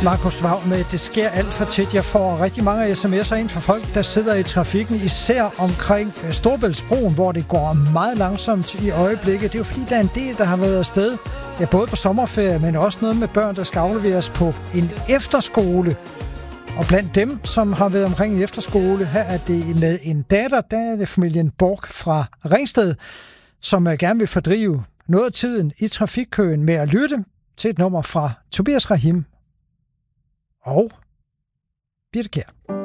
Markus Vav med Det sker alt for tit. Jeg får rigtig mange sms'er ind fra folk, der sidder i trafikken, især omkring Storebæltsbroen, hvor det går meget langsomt i øjeblikket. Det er jo fordi, der er en del, der har været afsted, ja, både på sommerferie, men også noget med børn, der skal afleveres på en efterskole. Og blandt dem, som har været omkring en efterskole, her er det med en datter, der er det familien Borg fra Ringsted, som gerne vil fordrive noget af tiden i trafikkøen med at lytte til et nummer fra Tobias Rahim og Birte Kjær.